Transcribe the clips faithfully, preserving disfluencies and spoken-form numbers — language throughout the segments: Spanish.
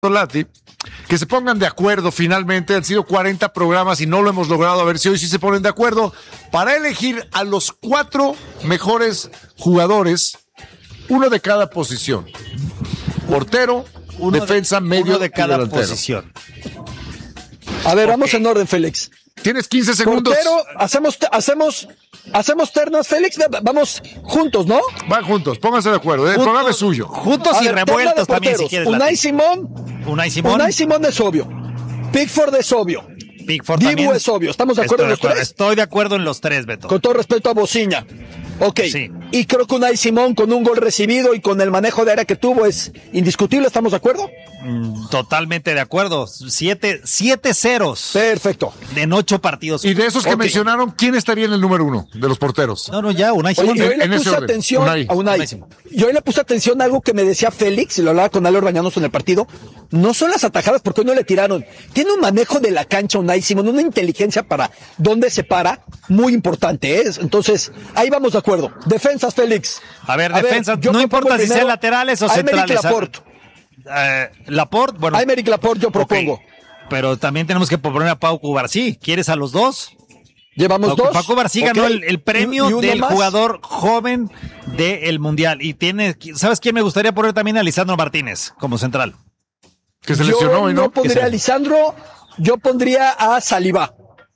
Lati, que se pongan de acuerdo finalmente. Han sido cuarenta programas y no lo hemos logrado. A ver si hoy sí se ponen de acuerdo para elegir a los cuatro mejores jugadores, uno de cada posición: portero, uno defensa, de, medio de cada delantero. Posición. A ver, okay. Vamos en orden, Félix. Tienes quince segundos. Portero, hacemos, hacemos, hacemos ternas, Félix. Vamos juntos, ¿no? Van juntos, pónganse de acuerdo. El juntos, programa es suyo. Juntos y ver, revueltos también, si quieres. Unai Simón. Unai Simón. Unai Simón es obvio. Pickford es obvio. Pickford Dibu también. es obvio. ¿Estamos de acuerdo Estoy en los de acuerdo, tres? Estoy de acuerdo en los tres, Beto. Con todo respeto a Bociña. Ok. Sí. Y creo que Unai Simón, con un gol recibido y con el manejo de área que tuvo, es indiscutible. ¿Estamos de acuerdo? Mm, totalmente de acuerdo. Siete, siete ceros. Perfecto. En ocho partidos. Y de esos que okay. mencionaron, ¿quién estaría en el número uno de los porteros? No, no, ya, Unai Simón. Oye, yo le puse atención Unai. a Unai. Unai yo le puse atención a algo que me decía Félix, y lo hablaba con Ale Orbañanos en el partido. No son las atajadas, porque hoy no le tiraron. Tiene un manejo de la cancha Unai Simón, una inteligencia para dónde se para, muy importante, ¿eh? Entonces, ahí vamos de acuerdo. Defensas, Félix. A ver, a defensas, ver, no importa si sean laterales o centrales. Aymeric Laporte. Eh, Laporte, bueno. Aymeric Laporte yo propongo. Okay. Pero también tenemos que proponer a Pau Cubarsí. ¿Quieres a los dos? Llevamos Pau, dos. Pau Cubarsí okay. ganó el, el premio ¿Y, y del más? jugador joven del Mundial. Y tiene, ¿sabes quién me gustaría poner también? A Lisandro Martínez como central. Que se lesionó yo y no. no pondría a Lisandro, yo pondría a Saliba.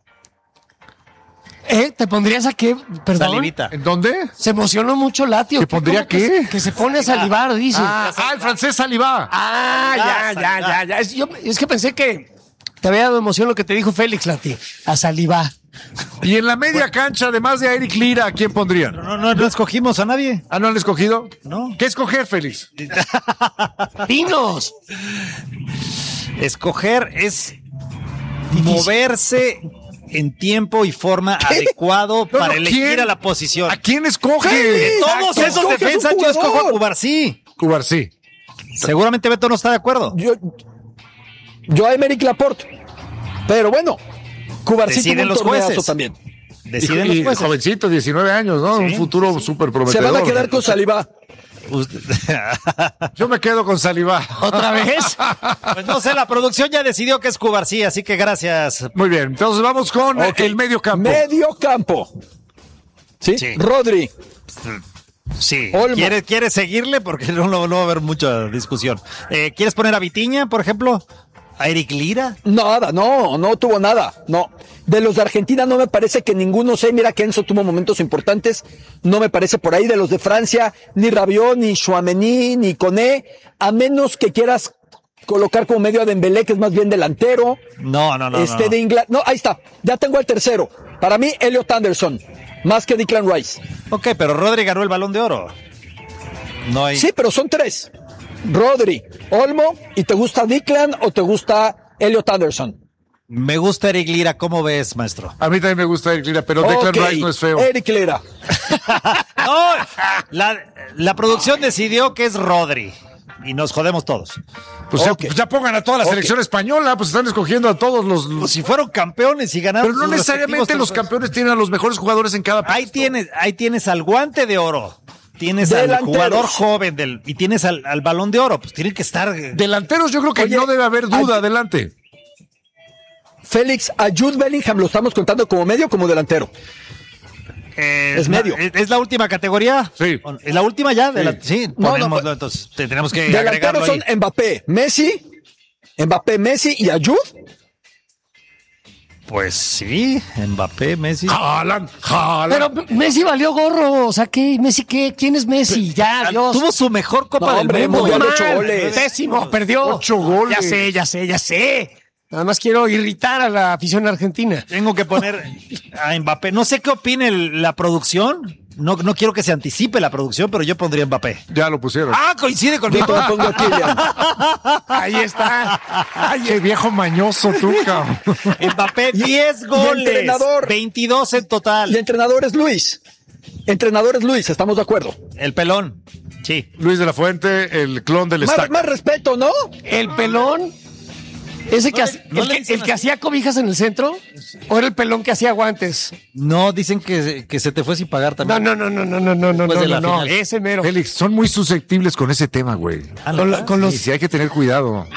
¿Eh? ¿Te pondrías a qué? Perdón. Salivita. ¿En dónde? Se emocionó mucho Latio. ¿Te pondría qué? Que se, que se pone a salivar, dice. Ah, ah, el francés Saliba. Ah, ya, ya, ya, ya. Es, yo, es que pensé que te había dado emoción lo que te dijo Félix, Lati. A salivar. Y en la media bueno. cancha, además de Eric Lira, ¿a quién pondrían? No, no, no, no escogimos a nadie. ¿Ah, no han escogido? No. ¿Qué escoger, Félix? Pinos. Escoger es moverse en tiempo y forma ¿Qué? adecuado no, para no, elegir ¿quién? a la posición. ¿A quién escoge? De todos esos defensas yo escojo a Cubarsí. Cubarsí. Seguramente Beto no está de acuerdo. Yo, yo a Aymeric Laporte. Pero bueno, Cubarsí deciden los jueces también. Deciden y, los y jueces. Jovencito, diecinueve años, ¿no? Sí, Un futuro sí. súper prometedor. Se van a quedar con Saliba. Yo me quedo con Saliba. ¿Otra vez? Pues no sé, la producción ya decidió que es Cubarsí, así que gracias. Muy bien, entonces vamos con okay. el medio campo. Medio campo. ¿Sí? sí. Rodri. Sí. ¿Quieres, ¿Quieres seguirle? Porque no, no, no va a haber mucha discusión. Eh, ¿Quieres poner a Vitinha, por ejemplo? ¿A Eric Lira? Nada, no, no tuvo nada, no. De los de Argentina no me parece que ninguno sé, mira que Enzo tuvo momentos importantes, no me parece por ahí. De los de Francia, ni Rabiot, ni Chouameni, ni Koné, a menos que quieras colocar como medio a Dembélé, que es más bien delantero. No, no, no. Este no. de Inglaterra, no, ahí está, ya tengo el tercero. Para mí, Elliot Anderson, más que Declan Rice. Ok, pero Rodri ganó el Balón de Oro. No hay... Sí, pero son tres. Rodri, Olmo, ¿y te gusta Declan o te gusta Elliot Anderson? Me gusta Eric Lira, ¿cómo ves, maestro? A mí también me gusta Eric Lira, pero okay. Declan Rice no es feo. Eric Lira. No, la, la producción decidió que es Rodri y nos jodemos todos. Pues okay. ya, ya pongan a toda la okay. selección española, pues están escogiendo a todos los... los... Pues si fueron campeones y ganaron... Pero no necesariamente los campeones tienen a los mejores jugadores en cada puesto. Ahí tienes, ahí tienes al Guante de Oro. Tienes Delanteros. Al jugador joven del, y tienes al, al Balón de Oro, pues tienen que estar... Delanteros yo creo que Oye, no debe haber duda, a... adelante. Félix, a Jude Bellingham lo estamos contando como medio o como delantero. Eh, es medio. ¿Es, ¿Es la última categoría? Sí. ¿Es la última ya? Sí, de la, sí no, ponémoslo, no, entonces tenemos que delanteros agregarlo son ahí. Mbappé, Messi, Mbappé, Messi y a Jude. Pues sí, Mbappé, Messi. Haaland, Haaland. Pero Messi valió gorro, o sea, ¿qué? ¿Messi qué? ¿Quién es Messi? Ya, Dios. Tuvo su mejor Copa no, del hombre, Mundo. Mundial, Muy ocho mal, goles. Pésimo, perdió. Ocho goles. Ya sé, ya sé, ya sé. Nada más quiero irritar a la afición argentina. Tengo que poner a Mbappé. No sé qué opine el, la producción. No, no quiero que se anticipe la producción, pero yo pondría Mbappé. Ya lo pusieron. Ah, coincide conmigo. Yo pongo a Kylian. Ahí está. Ay, qué viejo mañoso tú, cabrón. Mbappé, diez goles. Entrenador, veintidós en total. Y entrenador es Luis. Entrenador es Luis, ¿estamos de acuerdo? El pelón. Sí. Luis de la Fuente, el clon del más, Stack. Más respeto, ¿no? El pelón. ¿Ese que, no le, no el, que, el que hacía cobijas en el centro? ¿O era el pelón que hacía guantes? No, dicen que, que se te fue sin pagar también. No, no, no, no, no, no, no, no, no, no, ese mero. Félix, son muy susceptibles con ese tema, güey. Ah, con, la, con los... Sí, sí, hay que tener cuidado.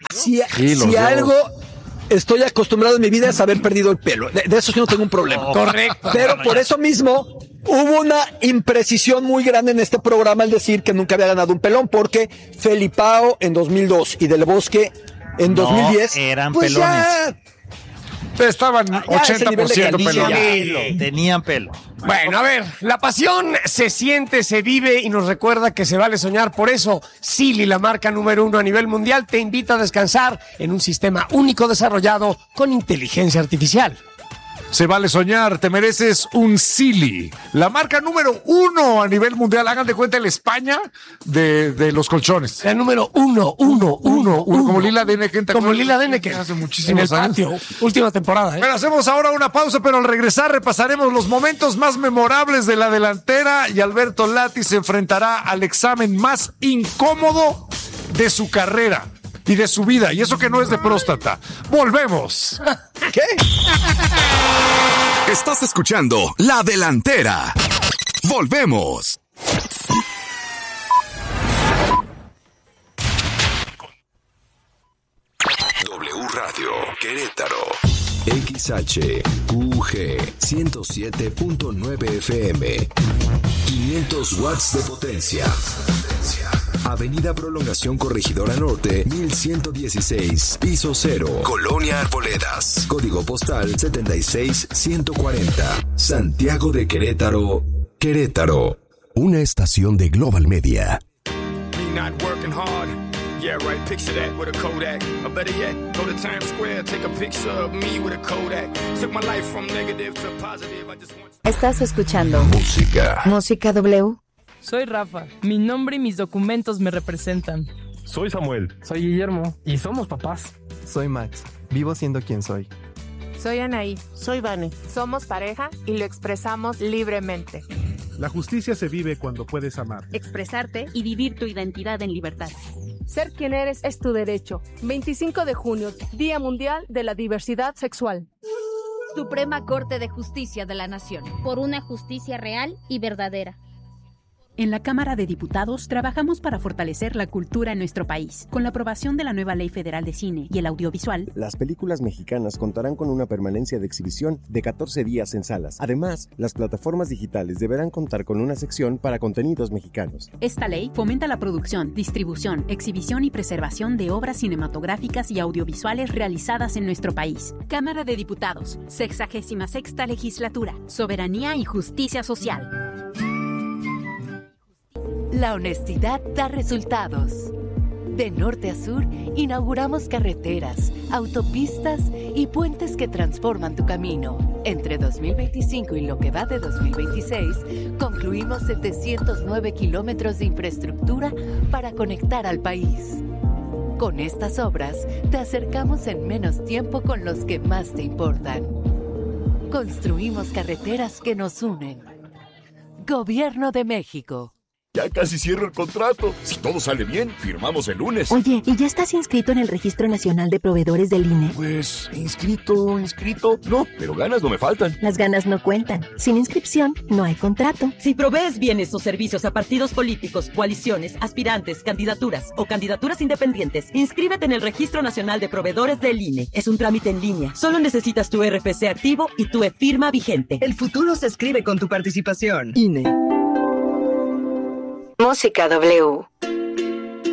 Si, sí, si algo estoy acostumbrado en mi vida es haber perdido el pelo. De, de eso sí no tengo un problema. Oh, correcto. Pero por eso mismo hubo una imprecisión muy grande en este programa al decir que nunca había ganado un pelón, porque Felipao en dos mil dos y Del Bosque en no, dos mil diez eran pues pelones. Ya, estaban ochenta por ciento pelones. Tenían pelo. Bueno, a ver, la pasión se siente, se vive y nos recuerda que se vale soñar. Por eso, Silly, la marca número uno a nivel mundial, te invita a descansar en un sistema único desarrollado con inteligencia artificial. Se vale soñar, te mereces un Silly, la marca número uno a nivel mundial. Hagan de cuenta el España de, de los colchones. La número uno, uno, uno, uno. Como Lila Deneken. Como Lila Deneken. Hace muchísimos años. En el patio. Última temporada, ¿eh? Bueno, hacemos ahora una pausa, pero al regresar repasaremos los momentos más memorables de la delantera y Alberto Lati se enfrentará al examen más incómodo de su carrera y de su vida, y eso que no es de próstata. ¡Volvemos! ¿Qué? Estás escuchando La Delantera. Volvemos. W Radio Querétaro. X H Q G ciento siete punto nueve F M. quinientos watts de potencia. Avenida Prolongación Corregidora Norte, mil ciento dieciséis, piso cero, Colonia Arboledas. Código postal setenta y seis ciento cuarenta. Santiago de Querétaro, Querétaro. Una estación de Global Media. Yeah, right, picture that with a Kodak. Or better yet, go to Times Square, take a picture of me with a Kodak. Took my life from negative to positive. I just want... Estás escuchando Música. Música W. Soy Rafa. Mi nombre y mis documentos me representan. Soy Samuel. Soy Guillermo. Y somos papás. Soy Max. Vivo siendo quien soy. Soy Anaí. Soy Vane. Somos pareja y lo expresamos libremente. La justicia se vive cuando puedes amar, expresarte y vivir tu identidad en libertad. Ser quien eres es tu derecho. veinticinco de junio, Día Mundial de la Diversidad Sexual. Suprema Corte de Justicia de la Nación. Por una justicia real y verdadera. En la Cámara de Diputados trabajamos para fortalecer la cultura en nuestro país. Con la aprobación de la nueva Ley Federal de Cine y el Audiovisual, las películas mexicanas contarán con una permanencia de exhibición de catorce días en salas. Además, las plataformas digitales deberán contar con una sección para contenidos mexicanos. Esta ley fomenta la producción, distribución, exhibición y preservación de obras cinematográficas y audiovisuales realizadas en nuestro país. Cámara de Diputados, sexagésima sexta Legislatura, Soberanía y Justicia Social. La honestidad da resultados. De norte a sur, inauguramos carreteras, autopistas y puentes que transforman tu camino. Entre dos mil veinticinco y lo que va de dos mil veintiséis, concluimos setecientos nueve kilómetros de infraestructura para conectar al país. Con estas obras, te acercamos en menos tiempo con los que más te importan. Construimos carreteras que nos unen. Gobierno de México. Ya casi cierro el contrato. Si todo sale bien, firmamos el lunes. Oye, ¿y ya estás inscrito en el Registro Nacional de Proveedores del I N E? Pues, inscrito, inscrito. No, pero ganas no me faltan. Las ganas no cuentan. Sin inscripción, no hay contrato. Si provees bienes o servicios a partidos políticos, coaliciones, aspirantes, candidaturas o candidaturas independientes, inscríbete en el Registro Nacional de Proveedores del I N E. Es un trámite en línea. Solo necesitas tu R F C activo y tu e-firma vigente. El futuro se escribe con tu participación. I N E. Música W.